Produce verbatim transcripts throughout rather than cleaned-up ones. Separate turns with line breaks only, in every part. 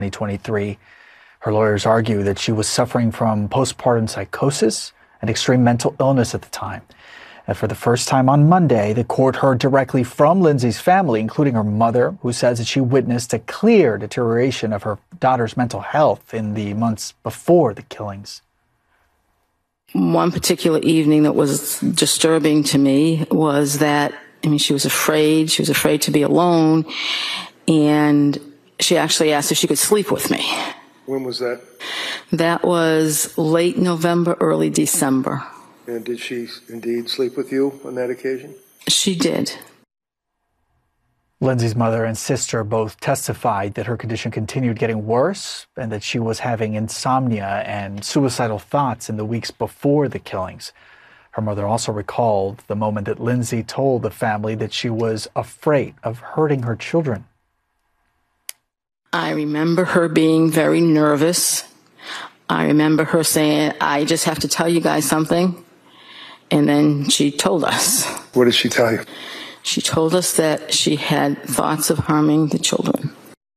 twenty twenty-three. Her lawyers argue that she was suffering from postpartum psychosis and extreme mental illness at the time. And for the first time on Monday, the court heard directly from Lindsay's family, including her mother, who says that she witnessed a clear deterioration of her daughter's mental health in the months before the killings.
One particular evening that was disturbing to me was that, I mean, she was afraid. She was afraid to be alone. And she actually asked if she could sleep with me.
When was that?
That was late November, early December.
And did she indeed sleep with you on that occasion?
She did.
Lindsay's mother and sister both testified that her condition continued getting worse and that she was having insomnia and suicidal thoughts in the weeks before the killings. Her mother also recalled the moment that Lindsay told the family that she was afraid of hurting her children.
I remember her being very nervous. I remember her saying, I just have to tell you guys something. And then she told us.
What did she tell you?
She told us that she had thoughts of harming the children.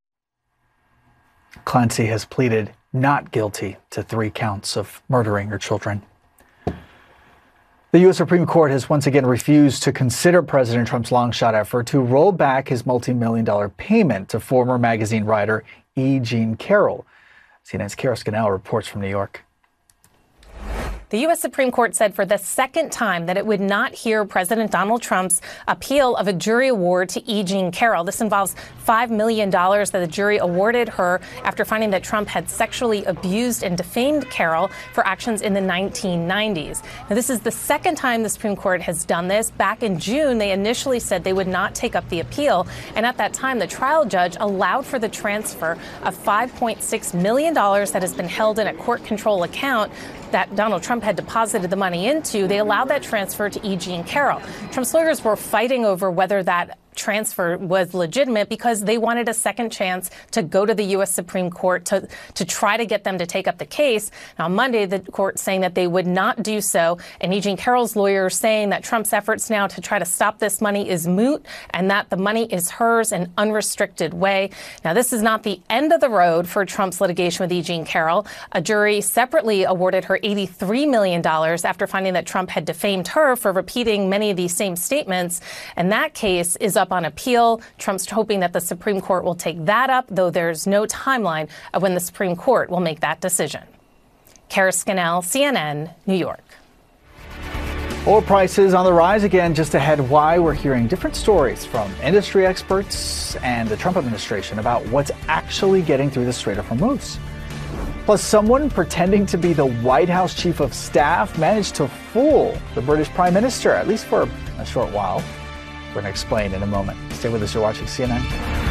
Clancy has pleaded not guilty to three counts of murdering her children. The U S Supreme Court has once again refused to consider President Trump's long-shot effort to roll back his multi-million dollar payment to former magazine writer E. Jean Carroll. C N N's Kara Scannell reports from New York.
The U S Supreme Court said for the second time that it would not hear President Donald Trump's appeal of a jury award to E. Jean Carroll. This involves five million dollars that the jury awarded her after finding that Trump had sexually abused and defamed Carroll for actions in the nineteen nineties. Now, this is the second time the Supreme Court has done this. Back in June, they initially said they would not take up the appeal. And at that time, the trial judge allowed for the transfer of five point six million dollars that has been held in a court control account that Donald Trump had deposited the money into. They allowed that transfer to E. Jean Carroll. Trump's lawyers were fighting over whether that transfer was legitimate because they wanted a second chance to go to the U S Supreme Court to, to try to get them to take up the case. Now, on Monday, the court saying that they would not do so, and E. Jean Carroll's lawyer saying that Trump's efforts now to try to stop this money is moot and that the money is hers in unrestricted way. Now, this is not the end of the road for Trump's litigation with E. Jean Carroll. A jury separately awarded her eighty-three million dollars after finding that Trump had defamed her for repeating many of these same statements. And that case is up on appeal. Trump's hoping that the Supreme Court will take that up, though there's no timeline of when the Supreme Court will make that decision. Kara Scannell, C N N, New York.
Oil prices on the rise again. Just ahead, why we're hearing different stories from industry experts and the Trump administration about what's actually getting through the Strait of Hormuz. Plus, someone pretending to be the White House chief of staff managed to fool the British Prime Minister, at least for a short while. We're going to explain in a moment. Stay with us. You're watching C N N.